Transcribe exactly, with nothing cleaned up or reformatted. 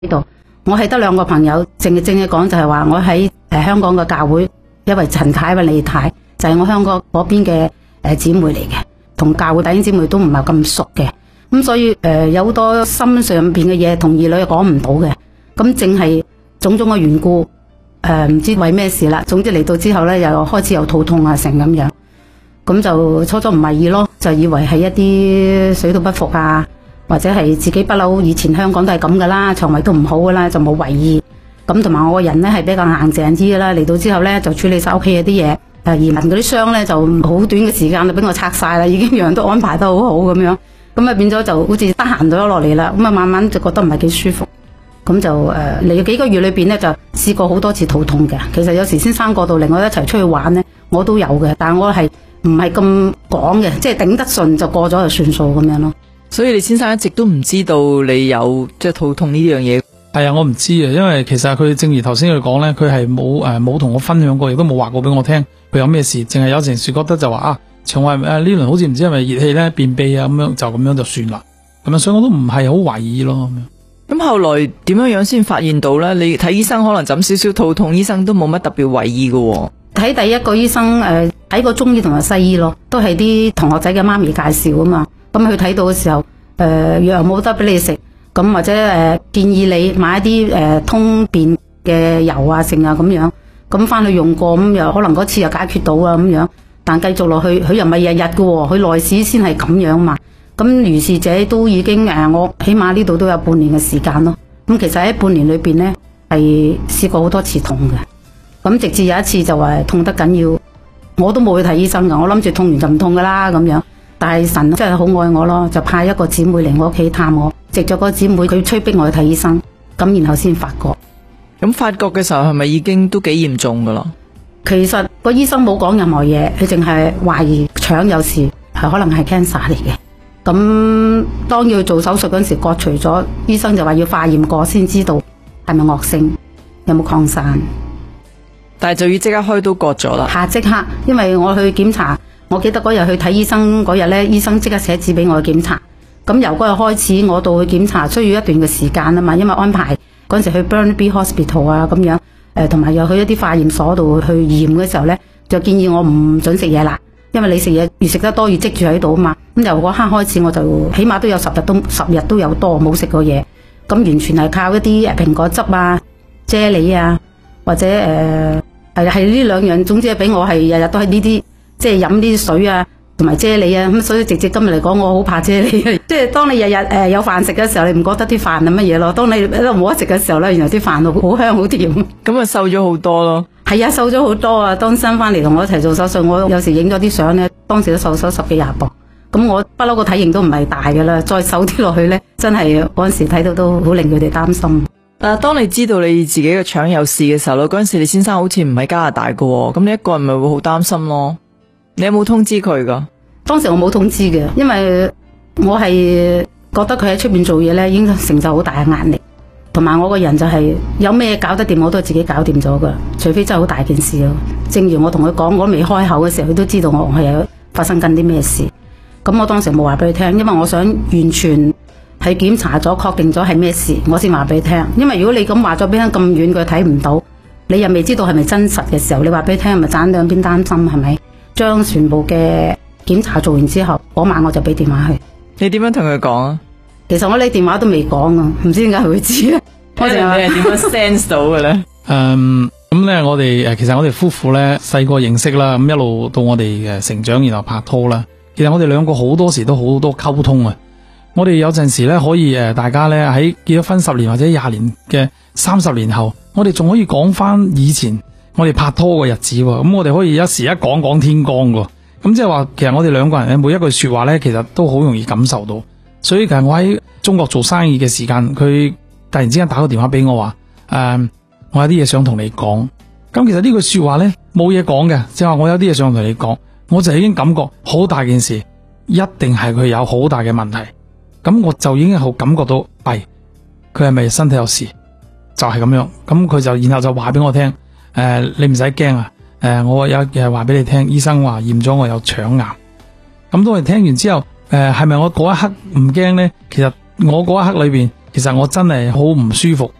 呢度。我係得兩個朋友，正嘅正嘅講就係話我喺誒香港嘅教會，因為陳太、因為李太就係、是、我香港嗰邊嘅誒姊妹嚟嘅，同教會弟兄姊妹都唔係咁熟嘅，咁所以誒、呃、有好多心上邊嘅嘢同兒女講唔到嘅，咁正係種種嘅緣故，誒、呃、唔知為咩事啦。總之嚟到之後咧，又開始有肚痛啊，成咁樣，咁就初初唔係意咯，就以為係一啲水土不服啊。或者係自己不嬲，以前香港都係咁噶啦，腸胃都唔好噶啦，就冇為意。咁同埋我個人咧係比較硬淨啲噶啦，嚟到之後咧就處理晒屋企嘅啲嘢。誒移民嗰啲箱咧就好短嘅時間就俾我拆晒啦，已經樣樣都安排得好好咁樣。咁啊變咗就好似得閒咗落嚟啦。咁啊慢慢就覺得唔係幾舒服。咁就誒嚟咗幾個月裏邊咧就試過好多次肚痛嘅。其實有時先生過到嚟我一齊出去玩咧，我都有嘅，但係我係唔係咁講嘅，即係頂得順就過咗就算數咁樣咯。 所以你先生一直都唔知道你有即係肚痛呢樣嘢。 係啊，我唔知啊，因為其實佢正如頭先佢講咧，佢係冇誒冇同我分享過，亦都冇話過俾我聽佢有咩事，淨係有陣時覺得就話啊腸胃誒呢輪好似唔知係咪熱氣咧便秘啊咁樣，就咁樣就算啦。咁啊，所以我都唔係好懷疑咯咁樣。 咁後來點樣樣先發現到咧？你睇醫生可能就咁少少肚痛，醫生都冇乜特別為意嘅。 睇第一個醫生誒睇過中醫同埋西醫咯，都係啲同學仔嘅媽咪介紹啊嘛。咁佢睇到嘅時候，誒、呃、藥冇得俾你食，咁或者誒、呃、建議你買一啲誒、呃、通便嘅油啊、剩啊咁樣，咁翻去用過，咁又可能嗰次又解決到啊咁樣，但繼續落去，佢又唔係日日嘅喎，佢內史先係咁樣嘛。咁如是者都已經誒、呃，我起碼呢度都有半年嘅時間咯。咁其實喺半年裏邊咧，係試過好多次痛嘅。咁直至有一次就話痛得緊要，我都冇去睇醫生㗎，我諗住痛完就唔痛㗎啦咁樣。但係神真係好愛我咯，就派一個姊妹嚟我屋企探我，藉咗個姊妹佢催逼我去睇醫生，咁然後先發覺。 咁發覺嘅時候係咪已經都幾嚴重噶啦？ 其實個醫生冇講任何嘢，佢淨係懷疑腸有事，係可能係 cancer 嚟嘅。咁當要做手術嗰陣時割除咗，醫生就話要化驗過先知道係咪惡性，有冇擴散。 但係就要即刻開刀割咗啦。 下即刻，因為我去檢查。我記得嗰日去睇醫生嗰日咧，醫生即刻寫紙俾我去檢查。咁由嗰日開始，我到去檢查需要一段嘅時間啊嘛，因為安排嗰陣時去 Burnaby Hospital 啊咁樣，誒同埋又去一啲化驗所度去驗嘅時候咧，就建議我唔准食嘢啦，因為你食嘢越食得多越積住喺度啊嘛。咁由嗰刻開始，我就起碼都有十日都十日都有多冇食過嘢，咁完全係靠一啲誒蘋果汁啊、啫喱啊，或者誒係係呢兩樣，總之係俾我係日日都係呢啲。即係飲啲水啊，同埋啫喱啊，咁所以直接今日嚟講，我好怕啫喱。即係當你日日誒有飯食嘅時候，你唔覺得啲飯係乜嘢咯？當你都冇得食嘅時候咧，原來啲飯好香好甜。咁啊瘦咗好多咯。係啊，瘦咗好多啊！當新翻嚟同我一齊做手術，我有時影咗啲相咧，當時都瘦咗十幾廿磅。咁我不嬲個體型都唔係大噶啦，再瘦啲落去咧，真係嗰陣時睇到都好令佢哋擔心。 但係當你知道你自己嘅腸有事嘅時候咧，嗰陣時你先生好似唔喺加拿大噶，咁你一個人咪會好擔心咯。你有冇通知佢噶？ 當時我冇通知嘅，因為我係覺得佢喺出邊做嘢咧，已經承受好大嘅壓力，同埋我個人就係、是、有咩搞得掂，我都自己搞掂咗噶，除非真係好大件事咯。正如我同佢講，我未開口嘅時候，佢都知道我係有發生緊啲咩事。咁我當時冇話俾佢聽，因為我想完全係檢查咗，確定咗係咩事，我先話俾佢聽。因為如果你咁話咗俾佢咁遠，佢睇唔到，你又未知道係咪真實嘅時候，你話俾佢聽，咪盞兩邊擔心係咪？將全部嘅檢查做完之後，嗰晚我就俾電話佢。 你點樣同佢講啊？ 其實我呢電話都未講啊，唔知點解佢會知啊。 我哋你係點樣 sense 到嘅咧？ 誒，咁咧我哋誒，其實我哋夫婦咧細個認識啦，咁一路到我哋嘅成長，然後拍拖啦。其實我哋兩個好多時都好多溝通啊。我哋有陣時咧可以誒，大家咧喺結咗婚十年或者廿年嘅三十年後，我哋仲可以講翻以前我哋拍拖嘅日子，咁我哋可以一時一講講天光噶，咁即係話，其實我哋兩個人咧每一句說話咧，其實都好容易感受到。所以其實我喺中國做生意嘅時間，佢突然之間打個電話俾我話，誒、呃，我有啲嘢想同你講。咁其實呢句說話咧冇嘢講嘅，即係話我有啲嘢想同你講，我就已經感覺好大件事，一定係佢有好大嘅問題。咁我就已經好感覺到，弊，佢係咪身體有事？就係、是、咁樣。咁佢就然後就話俾我聽，誒、呃，你唔使驚啊，誒、呃，我有嘢話俾你聽，醫生話驗咗我有腸癌。咁當我聽完之後，誒、呃，係咪我嗰一刻唔驚呢？其實我嗰一刻裏邊， 其實我真係好唔舒服。